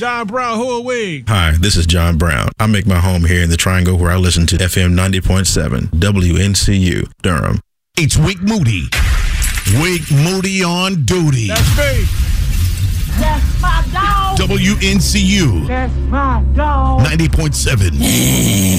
John Brown, who are we? Hi, this is John Brown. I make my home here in the Triangle where I listen to FM 90.7, WNCU, Durham. It's Wick Moody. Wick Moody on duty. That's me. That's my dog. WNCU. That's my dog. 90.7.